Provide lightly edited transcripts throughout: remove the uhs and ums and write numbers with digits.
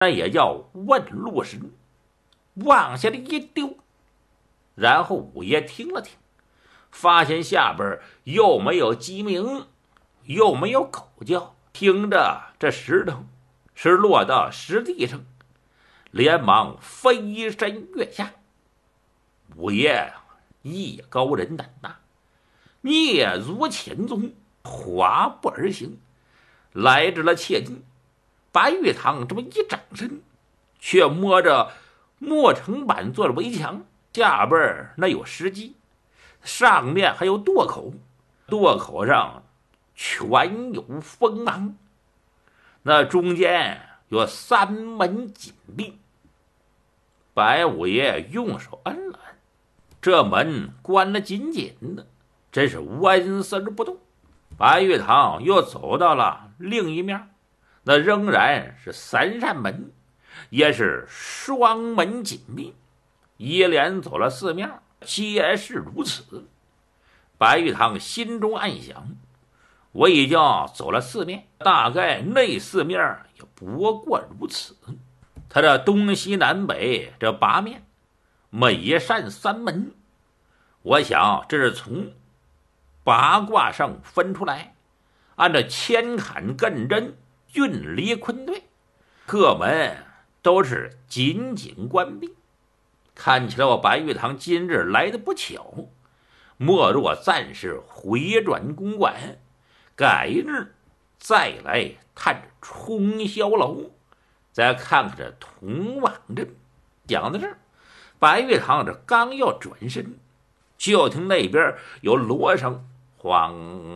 那也叫问路时，往下的一丢。然后五爷听了听，发现下边又没有鸡鸣，又没有狗叫，听着这石头是落到石地上，连忙飞身跃下。五爷艺高人胆大，蹑足潜踪，滑步而行，来至了切近。白玉堂这么一转身，却摸着磨成板做的围墙，下边那有石基，上面还有垛口，垛口上全有锋芒，那中间有3门紧闭。白五爷用手摁了摁，这门关了紧紧的，真是纹丝不动。白玉堂又走到了另一面，那仍然是3扇门，也是双门紧闭，一连走了4面，皆是如此。白玉堂心中暗想，我已经走了4面，大概那4面也不过如此。他这东西南北这8面，每一扇3门，我想这是从八卦上分出来，按照乾坎艮震运离坤兑，各门都是紧紧关闭。看起来我白玉堂今日来的不巧，莫若暂时回转公馆，改日再来探冲霄楼，再看看这铜网阵。讲到这儿，白玉堂这刚要转身，就听那边有锣声晃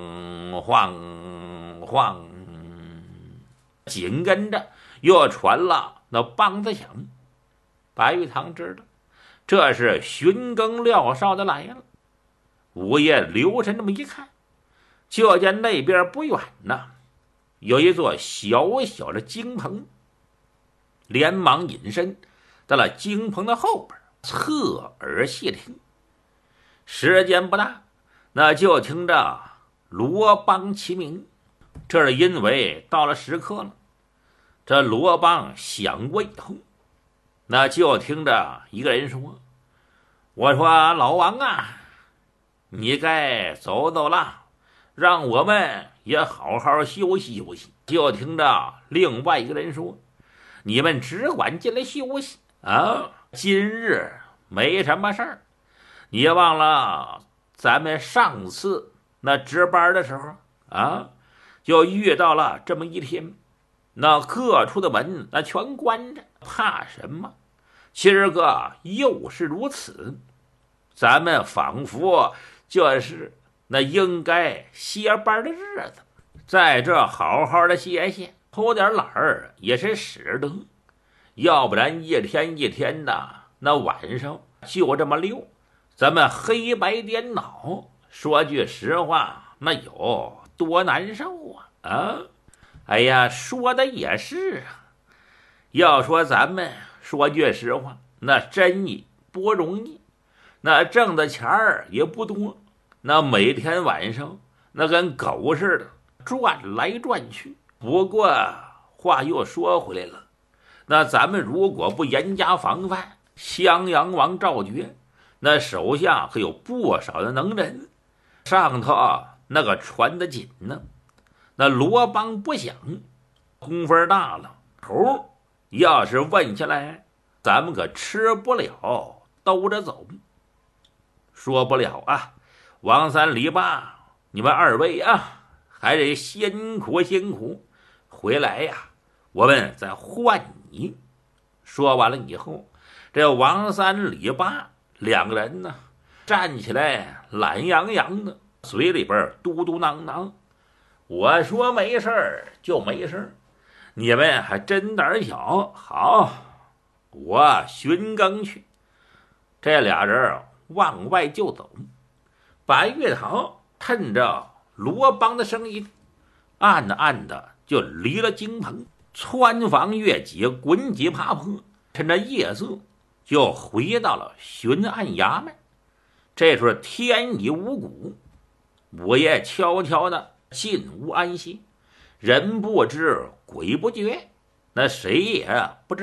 晃晃，紧跟着又传了那梆子响。白玉堂知道这是巡更撂哨的来了。五爷留神这么一看，就见那边不远呢，有一座小小的京棚，连忙隐身到了京棚的后边，侧耳细听。时间不大，那就听着锣梆齐鸣。这是因为到了时刻了，这锣梆响过以后，那就听着一个人说，我说老王啊，你该走走了，让我们也好好休息休息。就听着另外一个人说，你们只管进来休息啊，今日没什么事儿。你忘了咱们上次那值班的时候啊，就遇到了这么一天，那各处的门那全关着，怕什么？今儿个又是如此，咱们仿佛就是那应该歇班的日子，在这好好的歇歇，偷点懒儿也是使得，要不然一天一天的，那晚上就这么溜，咱们黑白颠倒，说句实话，那有多难受啊！哎呀，说的也是啊。要说咱们说句实话，那真也不容易，那挣的钱儿也不多，那每天晚上那跟狗似的转来转去。不过话又说回来了，那咱们如果不严加防范，襄阳王赵觉那手下可有不少的能人，上头那个传得紧呢。那罗邦不响，功夫大了，头要是问下来，咱们可吃不了兜着走。说不了啊，王三李八，你们2位啊，还得辛苦辛苦，回来呀，我们再换你。说完了以后，这王三李八2个人呢，站起来懒洋洋的，嘴里边嘟嘟囔囔，我说没事儿就没事儿，你们还真胆小。好，我巡更去。这俩人往外就走。白玉堂趁着罗邦的声音，暗暗的就离了京棚，穿房越脊，滚几爬坡，趁着夜色就回到了巡按衙门。这时候天已无谷，五爷悄悄的进屋安息，人不知鬼不觉， 那谁也不知